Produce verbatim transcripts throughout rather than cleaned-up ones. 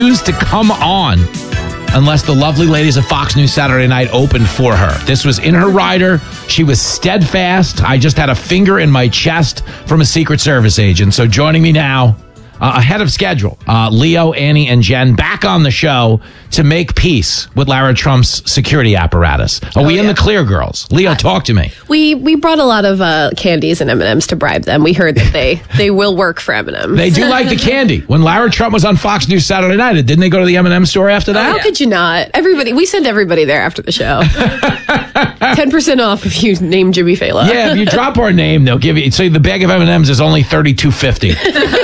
refused to come on unless the lovely ladies of Fox News Saturday Night opened for her. This was in her rider. She was steadfast. I just had a finger in my chest from a Secret Service agent. So joining me now, uh, ahead of schedule, uh, Leo, Annie, and Jen back on the show to make peace with Lara Trump's security apparatus. Are oh, we yeah. in the clear, girls? Leo, talk to me. We we brought a lot of uh, candies and M and M's to bribe them. We heard that they, they will work for M and M's. They do like the candy. When Lara Trump was on Fox News Saturday Night, didn't they go to the M and M store after that? How yeah. could you not? Everybody, we send everybody there after the show. ten percent off if you name Jimmy Fallon. Yeah, if you drop our name, they'll give you. So the bag of M and M's is only thirty-two fifty.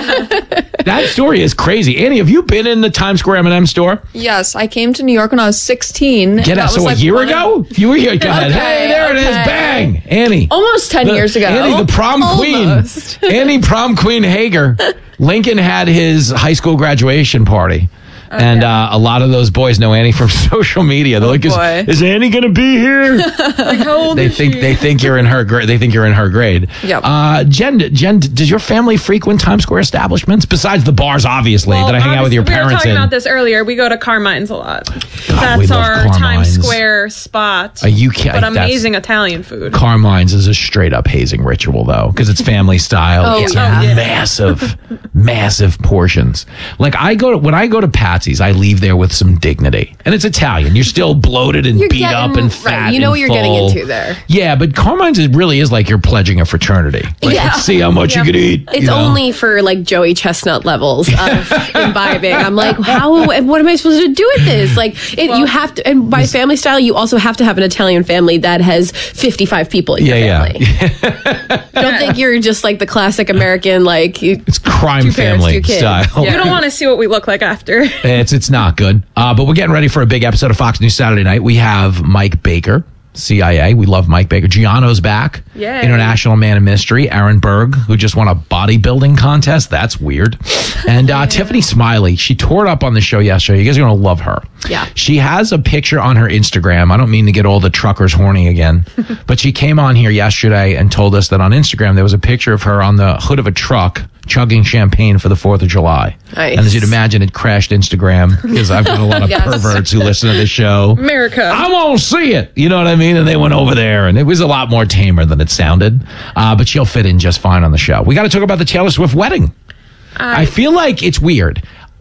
That story is crazy. Annie, have you been in the Times Square M and M store? Yes, I came to New York when I was sixteen. Get out. So like a year ago? Of... You were here. Go ahead. Okay, hey, there okay. it is. Bang. Annie. Almost ten the, years ago. Annie, the prom Almost. queen. Annie, prom queen Hager. Lincoln had his high school graduation party. Okay. And uh, a lot of those boys know Annie from social media. They're oh, like, is, boy. is Annie going to be here? Like, how old they is think she? they think you're in her grade. They think you're in her grade. Yep. Uh, Jen, Jen, does your family frequent Times Square establishments besides the bars? Obviously, well, that I hang out with your we parents. We were talking in. about this earlier. We go to Carmine's a lot. God, that's our Carmine's. Times Square spot. Are you kidding? But amazing Italian food. Carmine's is a straight up hazing ritual, though, because it's family style. Oh, it's yeah. a massive, massive portions. Like I go to when I go to Patsy's, I leave there with some dignity, and it's Italian. You're still bloated and You're beat getting, up and fat. Right. You know and what you're full. getting into there. Yeah, but Carmine's it really is like you're pledging a fraternity. Like, Yeah. let's see how much Yeah. you can eat. It's you know? only for like Joey Chestnut levels of imbibing. I'm like, how? What am I supposed to do with this? Like, it, Well, you have to, and by family style, you also have to have an Italian family that has fifty-five people in your Yeah, family. yeah. Don't think you're just like the classic American, like you, It's crime Two parents, family two kids. style. You don't want to see what we look like after. It's it's not good. Uh, but we're getting ready for a big episode of Fox News Saturday Night. We have Mike Baker, C I A. We love Mike Baker. Giano's back. Yay. International Man of Mystery. Aaron Berg, who just won a bodybuilding contest. That's weird. And uh, Tiffany Smiley. She tore it up on the show yesterday. You guys are going to love her. Yeah. She has a picture on her Instagram. I don't mean to get all the truckers horny again, but she came on here yesterday and told us that on Instagram there was a picture of her on the hood of a truck chugging champagne for the fourth of July. Nice. And as you'd imagine, it crashed Instagram because I've got a lot of Yes. perverts who listen to the show. America. I won't see it. You know what I mean? And they went over there, and it was a lot more tamer than it sounded. Uh, but she'll fit in just fine on the show. We got to talk about the Taylor Swift wedding. I, I feel like it's weird.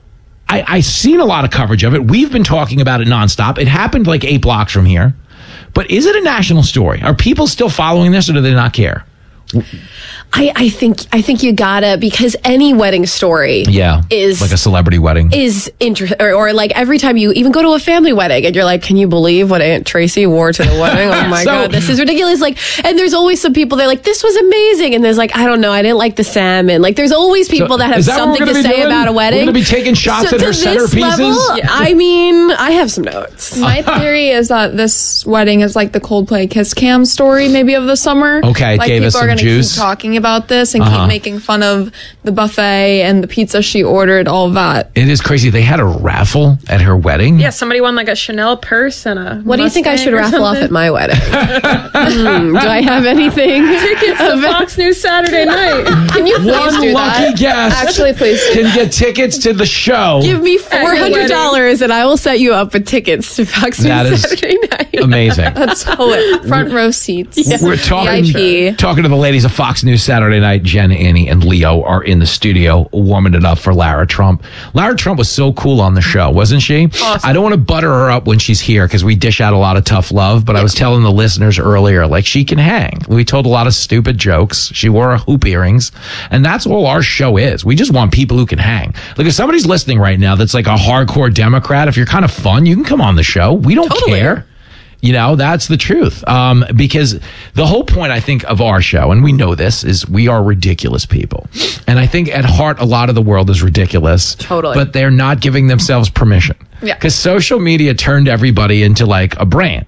I, I've seen a lot of coverage of it. We've been talking about it nonstop. It happened like eight blocks from here. But is it a national story? Are people still following this, or do they not care? I, I think I think you gotta, because any wedding story Yeah, is like a celebrity wedding. is interesting, or, or like every time you even go to a family wedding and you're like, can you believe what Aunt Tracy wore to the wedding? Oh my So- god, this is ridiculous. Like, and there's always some people they're like, this was amazing, and there's like, I don't know, I didn't like the salmon. Like, there's always people So, that have is that what we're something to gonna be say doing? about a wedding. We're going to be taking shots So at to her this centerpieces? level, Yeah. I mean, I have some notes. My theory is that this wedding is like the Coldplay Kiss Cam story, maybe of the summer. Okay, it like gave people us are some gonna juice. keep talking about this and Uh-huh. keep making fun of the buffet and the pizza she ordered, all of that. It is crazy. They had a raffle at her wedding. Yeah, somebody won like a Chanel purse and a. What do you think I should Mustang or raffle off something? at my wedding? Hmm, do I have anything? Tickets to Fox News Saturday Night. Can you please One do lucky that? guest Actually, please do can get tickets to the show. Give me four hundred dollars and I will set you up with tickets to Fox News That is Saturday Night. Amazing. That's hilarious. Front row seats. We're talking V I P. talking to the ladies of Fox News Saturday Night. Jen, Annie, and Leo are in the studio warming it up for Lara Trump. Lara Trump was so cool on the show, wasn't she? Awesome. I don't want to butter her up when she's here because we dish out a lot of tough love, but I was telling the listeners earlier, like, she can hang. We told a lot of stupid jokes. She wore hoop earrings, and that's all our show is. We just want people who can hang. Like, if somebody's listening right now that's like a hardcore Democrat, if you're kind of fun, you can come on the show. We don't Totally. care. You know, that's the truth. Um, because the whole point, I think, of our show, and we know this, is we are ridiculous people. And I think at heart, a lot of the world is ridiculous. Totally. But they're not giving themselves permission. Yeah. Because social media turned everybody into like a brand.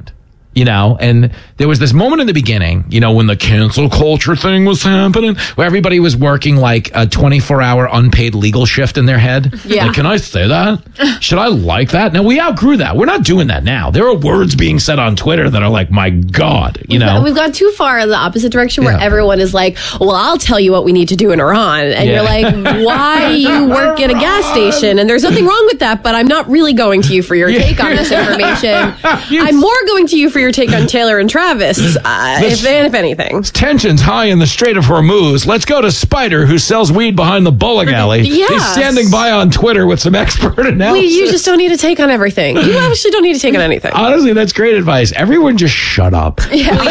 You know, and there was this moment in the beginning, you know, when the cancel culture thing was happening, where everybody was working like a twenty-four hour unpaid legal shift in their head. Yeah. Like, can I say that? Should I like that? Now, we outgrew that. We're not doing that now. There are words being said on Twitter that are like, my God, you know. We've gone too far in the opposite direction where Yeah. everyone is like, well, I'll tell you what we need to do in Iran. And Yeah. you're like, why you work at a gas station? And there's nothing wrong with that, but I'm not really going to you for your take on this information. I'm more going to you for your take on Taylor and Travis, uh, if, if anything. Tensions high in the Strait of Hormuz. Let's go to Spider, who sells weed behind the bowling alley. Yes. He's standing by on Twitter with some expert analysis. We, you just don't need to take on everything. You actually don't need to take on anything. Honestly, that's great advice. Everyone just shut up.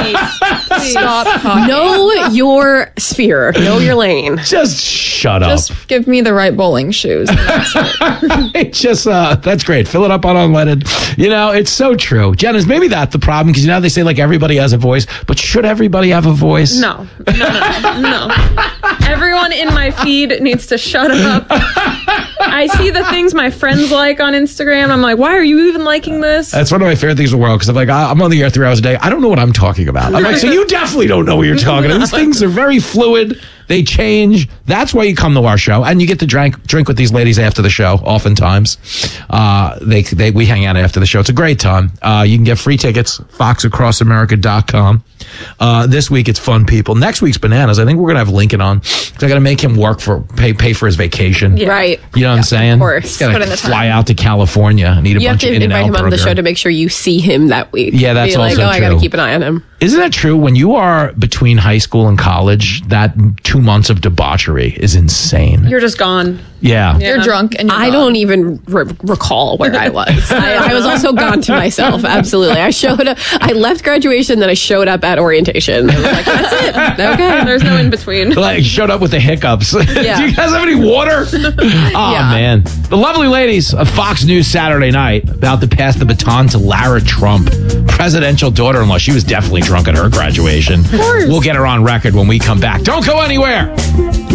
Stop talking. Know your sphere. Know your lane. Just shut up. Just give me the right bowling shoes. It's just, uh, that's great. Fill it up on unleaded. You know, it's so true. Jen, is maybe that's the problem? Because you know they say like everybody has a voice, but should everybody have a voice? No, no, no, no. Everyone in my feed needs to shut up. I see the things my friends like on Instagram. I'm like, why are you even liking this? That's one of my favorite things in the world because I'm like, I- I'm on the air three hours a day. I don't know what I'm talking about. I'm like, so you definitely don't know what you're talking about. These things are very fluid. They change. That's why you come to our show, and you get to drink drink with these ladies after the show. Oftentimes, uh, they they we hang out after the show. It's a great time. Uh, you can get free tickets. fox across america dot com. Uh, this week it's fun, people. Next week's bananas. I think we're gonna have Lincoln on. I got to make him work for pay pay for his vacation. Yeah. Right. You know what I'm saying? Of course. He's gotta Put in the fly time. out to California and eat a You have bunch to of In-N-Out invite him on the burger. show to make sure you see him that week. Yeah, that's Be like, also oh, I got to true. keep an eye on him. Isn't it true when you are between high school and college, that two months of debauchery is insane? You're just gone. Yeah. Yeah. You're drunk and you're I gone. don't even re- recall where I was. I, I was also gone to myself. Absolutely. I showed up. I left graduation, then I showed up at orientation. I was like, that's it. Okay. There's no in between. Like, showed up with the hiccups. Yeah. Do you guys have any water? Oh, Yeah. man. The lovely ladies of Fox News Saturday Night about to pass the baton to Lara Trump, presidential daughter-in-law. She was definitely drunk at her graduation. Of course. We'll get her on record when we come back. Don't go anywhere.